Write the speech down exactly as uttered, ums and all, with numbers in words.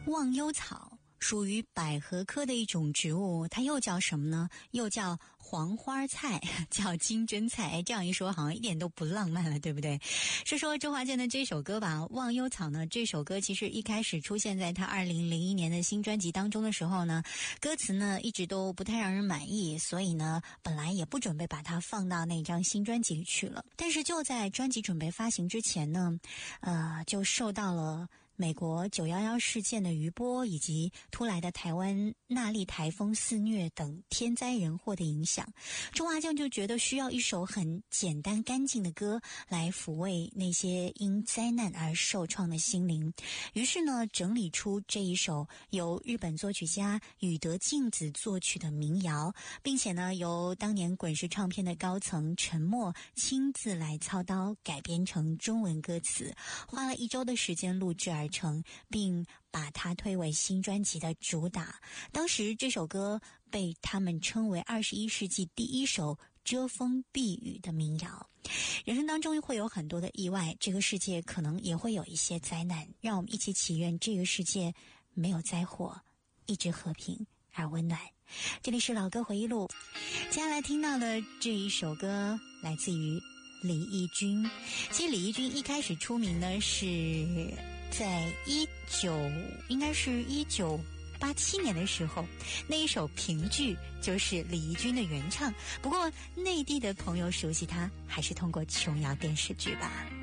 忘忧草属于百合科的一种植物，它又叫什么呢？又叫黄花菜，叫金针菜。这样一说好像一点都不浪漫了，对不对？说说周华健的这首歌吧，《忘忧草》呢，这首歌其实一开始出现在他二零零一年的新专辑当中的时候呢，歌词呢一直都不太让人满意，所以呢本来也不准备把它放到那张新专辑里去了。但是就在专辑准备发行之前呢，呃，就受到了美国九一一事件的余波以及突来的台湾纳莉台风肆虐等天灾人祸的影响，周华健就觉得需要一首很简单干净的歌来抚慰那些因灾难而受创的心灵。于是呢，整理出这一首由日本作曲家宇德静子作曲的民谣，并且呢由当年滚石唱片的高层陈默亲自来操刀改编成中文歌词，花了一周的时间录制而成，并把它推为新专辑的主打。当时这首歌被他们称为二十一世纪第一首遮风避雨的民谣。人生当中会有很多的意外，这个世界可能也会有一些灾难，让我们一起祈愿这个世界没有灾祸，一直和平而温暖。这里是老歌回忆录，接下来听到的这一首歌来自于李翊君。其实李翊君一开始出名呢是在一九应该是一九八七年的时候，那一首评剧就是李翊君的原唱，不过内地的朋友熟悉他还是通过琼瑶电视剧吧。